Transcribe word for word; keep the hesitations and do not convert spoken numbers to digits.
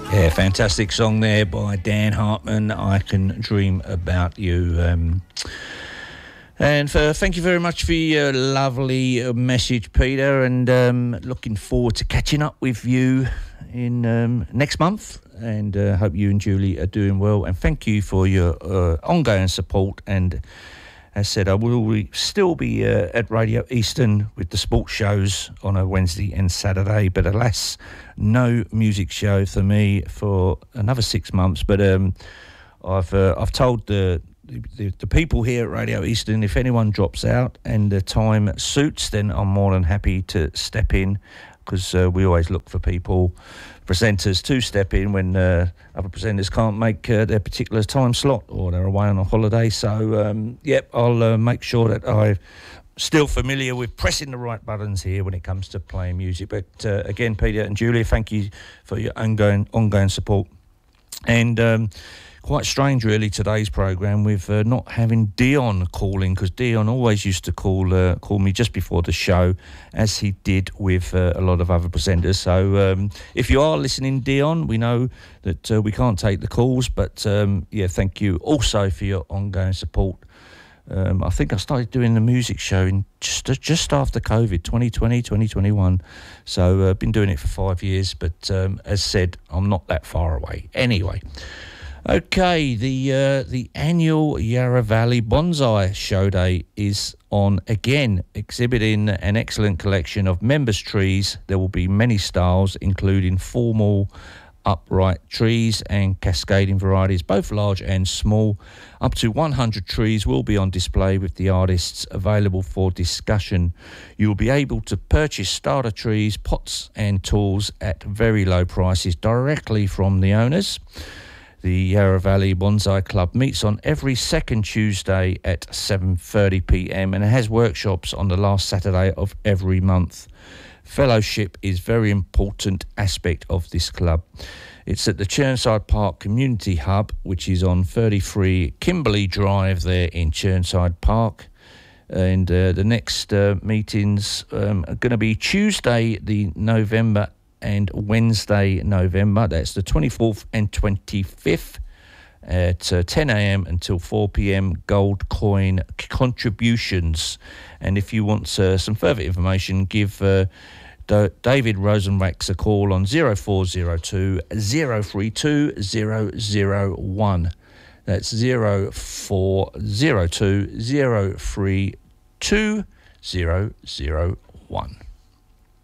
Yeah, fantastic song there by Dan Hartman, I Can Dream About You. Um, and for, thank you very much for your lovely message, Peter, and um, looking forward to catching up with you in um, next month, and uh, hope you and Julie are doing well, and thank you for your uh, ongoing support. And as said, I will be, still be uh, at Radio Eastern with the sports shows on a Wednesday and Saturday, but alas, no music show for me for another six months. But um, I've uh, I've told the, the the people here at Radio Eastern, if anyone drops out and the time suits, then I'm more than happy to step in, because uh, we always look for people, presenters, to step in when uh, other presenters can't make uh, their particular time slot or they're away on a holiday. So, um, yep, I'll uh, make sure that I'm still familiar with pressing the right buttons here when it comes to playing music. But uh, again, Peter and Julia, thank you for your ongoing ongoing support. And um, quite strange, really, today's programme with uh, not having Dion calling, because Dion always used to call uh, call me just before the show, as he did with uh, a lot of other presenters. So um, if you are listening, Dion, we know that uh, we can't take the calls, but um, yeah, thank you also for your ongoing support. Um, I think I started doing the music show in just just after COVID, twenty twenty, twenty twenty-one. So I've uh, been doing it for five years, but um, as said, I'm not that far away. Anyway. Okay, the uh, the annual Yarra Valley Bonsai Show Day is on again, exhibiting an excellent collection of members' trees. There will be many styles, including formal, upright trees and cascading varieties, both large and small. Up to one hundred trees will be on display, with the artists available for discussion. You will be able to purchase starter trees, pots and tools at very low prices directly from the owners. The Yarra Valley Bonsai Club meets on every second Tuesday at seven thirty p m and has workshops on the last Saturday of every month. Fellowship is a very important aspect of this club. It's at the Chirnside Park Community Hub, which is on thirty-three Kimberley Drive there in Chirnside Park. And uh, the next uh, meetings um, are going to be Tuesday, the November, and Wednesday, November. That's the twenty-fourth and twenty-fifth at uh, ten a m until four p m gold coin contributions. And if you want uh, some further information, give uh, D- David Rosenwax a call on zero four zero two, zero three two, zero zero one. That's zero four zero two, zero three two, zero zero one.